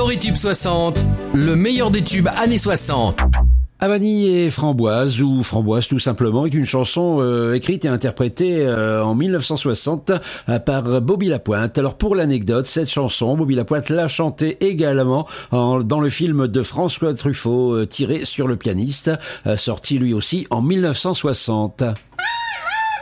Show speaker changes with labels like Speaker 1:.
Speaker 1: Floritube 60, le meilleur des tubes années 60.
Speaker 2: À vanille et framboise, ou framboise tout simplement, est une chanson écrite et interprétée en 1960 par Bobby Lapointe. Alors pour l'anecdote, cette chanson, Bobby Lapointe l'a chantée également dans le film de François Truffaut, Tiré sur le pianiste, sorti lui aussi en 1960.